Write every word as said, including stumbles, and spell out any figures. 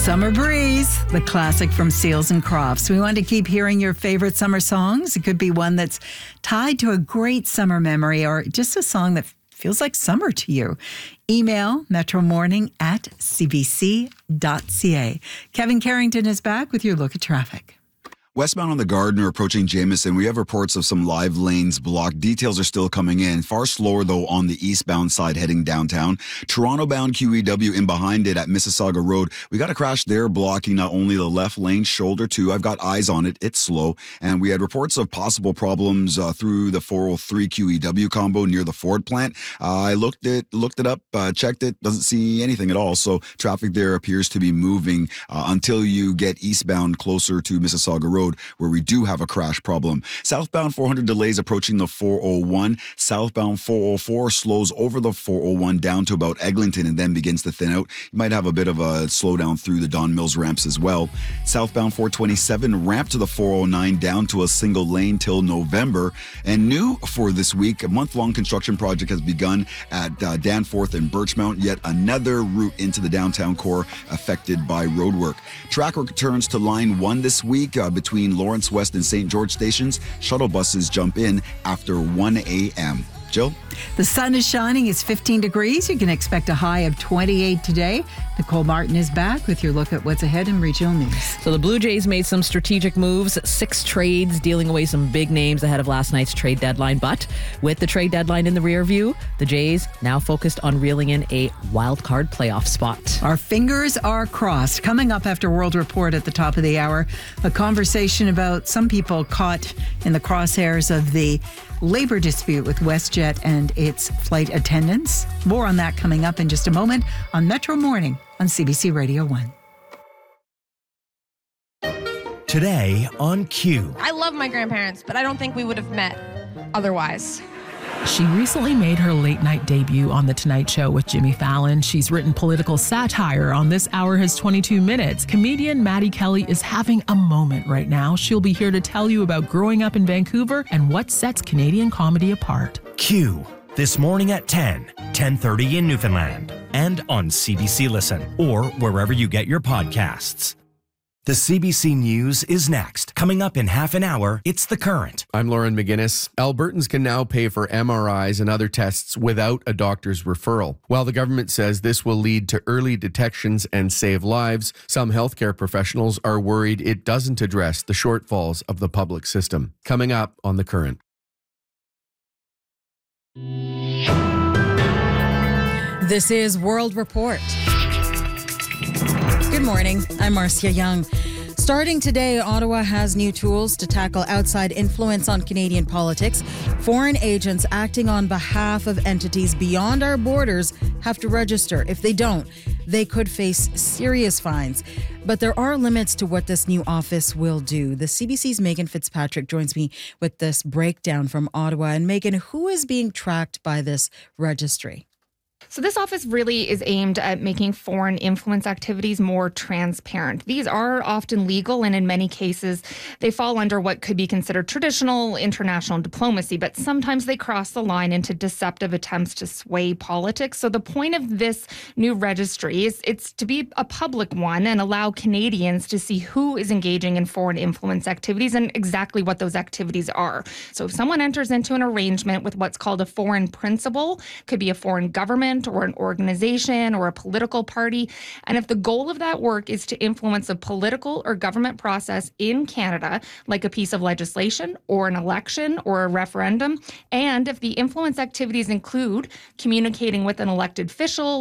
Summer Breeze, the classic from Seals and Crofts. We want to keep hearing your favorite summer songs. It could be one that's tied to a great summer memory or just a song that feels like summer to you. Email metromorning at c b c dot c a. Kevin Carrington is back with your look at traffic. Westbound on the Gardiner approaching Jameson, we have reports of some live lanes blocked. Details are still coming in. Far slower, though, on the eastbound side heading downtown. Toronto-bound Q E W in behind it at Mississauga Road. We got a crash there blocking not only the left lane, shoulder too. I've got eyes on it. It's slow. And we had reports of possible problems uh, through the four oh three Q E W combo near the Ford plant. Uh, I looked it, looked it up, uh, checked it. Doesn't see anything at all. So traffic there appears to be moving uh, until you get eastbound closer to Mississauga Road, where we do have a crash problem. Southbound four hundred delays approaching the four oh one. Southbound four oh four slows over the four oh one down to about Eglinton and then begins to thin out. You might have a bit of a slowdown through the Don Mills ramps as well. Southbound four twenty-seven ramp to the four oh nine down to a single lane till November. And new for this week, a month-long construction project has begun at uh, Danforth and Birchmount, yet another route into the downtown core affected by roadwork. Track returns to line one this week uh, between Lawrence West and Saint George stations. Shuttle buses jump in after one a.m. Jill? The sun is shining. It's fifteen degrees. You can expect a high of twenty-eight today. Nicole Martin is back with your look at what's ahead in regional news. So the Blue Jays made some strategic moves, six trades, dealing away some big names ahead of last night's trade deadline. But with the trade deadline in the rear view, the Jays now focused on reeling in a wild card playoff spot. Our fingers are crossed. Coming up after World Report at the top of the hour, a conversation about some people caught in the crosshairs of the labor dispute with WestJet and its flight attendants. More on that coming up in just a moment on Metro Morning on C B C Radio one. Today on Q. I love my grandparents, but I don't think we would have met otherwise. She recently made her late night debut on The Tonight Show with Jimmy Fallon. She's written political satire on This Hour Has twenty-two minutes. Comedian Maddie Kelly is having a moment right now. She'll be here to tell you about growing up in Vancouver and what sets Canadian comedy apart. Q. This morning at ten, ten thirty in Newfoundland. And on C B C Listen or wherever you get your podcasts. The C B C News is next. Coming up in half an hour, it's The Current. I'm Lauren McGinnis. Albertans can now pay for M R Is and other tests without a doctor's referral. While the government says this will lead to early detections and save lives, some healthcare professionals are worried it doesn't address the shortfalls of the public system. Coming up on The Current. This is World Report. Good morning. I'm Marcia Young. Starting today, Ottawa has new tools to tackle outside influence on Canadian politics. Foreign agents acting on behalf of entities beyond our borders have to register. If they don't, they could face serious fines. But there are limits to what this new office will do. The C B C's Megan Fitzpatrick joins me with this breakdown from Ottawa. And Megan, who is being tracked by this registry? So this office really is aimed at making foreign influence activities more transparent. These are often legal, and in many cases, they fall under what could be considered traditional international diplomacy, but sometimes they cross the line into deceptive attempts to sway politics. So the point of this new registry is it's to be a public one and allow Canadians to see who is engaging in foreign influence activities and exactly what those activities are. So if someone enters into an arrangement with what's called a foreign principal, could be a foreign government or an organization or a political party. And if the goal of that work is to influence a political or government process in Canada, like a piece of legislation or an election or a referendum, and if the influence activities include communicating with an elected official